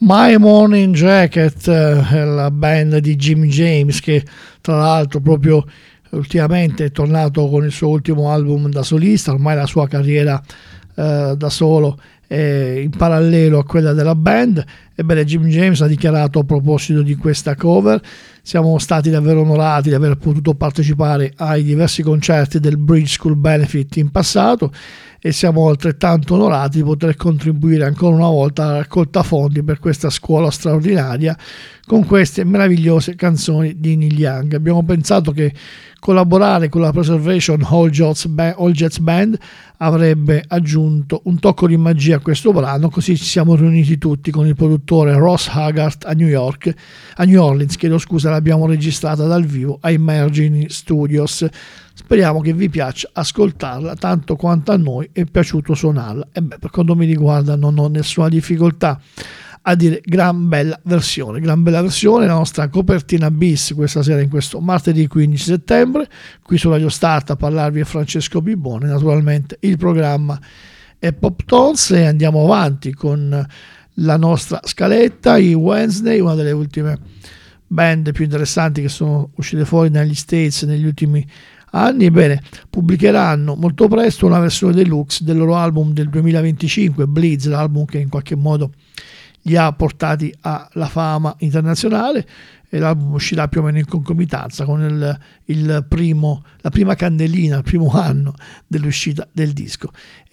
My Morning Jacket, la band di Jim James, che tra l'altro proprio ultimamente è tornato con il suo ultimo album da solista. Ormai la sua carriera da solo è in parallelo a quella della band. Ebbene, Jim James ha dichiarato a proposito di questa cover: siamo stati davvero onorati di aver potuto partecipare ai diversi concerti del Bridge School Benefit in passato e siamo altrettanto onorati di poter contribuire ancora una volta alla raccolta fondi per questa scuola straordinaria con queste meravigliose canzoni di Neil Young. Abbiamo pensato che collaborare con la Preservation All Jets Band avrebbe aggiunto un tocco di magia a questo brano, così ci siamo riuniti tutti con il produttore Ross Haggart a New Orleans, l'abbiamo registrata dal vivo ai Merging Studios. Speriamo che vi piaccia ascoltarla tanto quanto a noi è piaciuto suonarla. E per quanto mi riguarda non ho nessuna difficoltà a dire gran bella versione. La nostra copertina bis questa sera, in questo martedì 15 settembre, qui su Radio Start. A parlarvi è Francesco Bibone. Naturalmente il programma è Pop Tones e andiamo avanti con la nostra scaletta. I Wednesday, una delle ultime band più interessanti che sono uscite fuori negli States negli ultimi anni. Bene, pubblicheranno molto presto una versione deluxe del loro album del 2025, Bleeds, l'album che in qualche modo li ha portati alla fama internazionale, e l'album uscirà più o meno in concomitanza con la prima candelina, il primo anno dell'uscita del disco.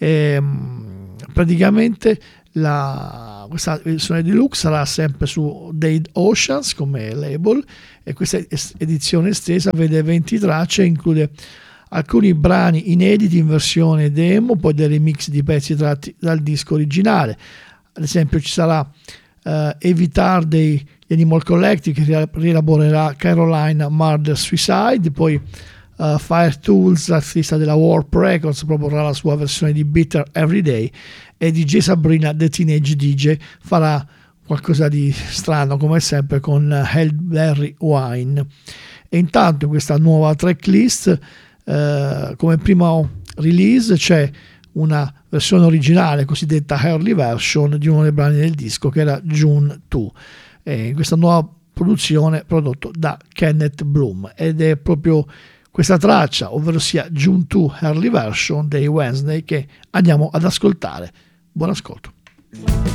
Praticamente questa versione deluxe sarà sempre su Dead Oceans come label, e questa edizione estesa vede 20 tracce e include alcuni brani inediti in versione demo, poi dei remix di pezzi tratti dal disco originale. Ad esempio ci sarà Evitar degli Animal Collective, che rielaborerà Carolina Murder Suicide, poi Fire Tools, l'artista della Warp Records, proporrà la sua versione di Bitter Everyday, e DJ Sabrina, The Teenage DJ, farà qualcosa di strano come sempre con Hellberry Wine. E intanto in questa nuova tracklist come prima release c'è una versione originale cosiddetta early version di uno dei brani del disco, che era June 2, in questa nuova produzione prodotto da Kenneth Bloom, ed è proprio questa traccia, ovvero sia June 2 early version dei Wednesday, che andiamo ad ascoltare. Buon ascolto.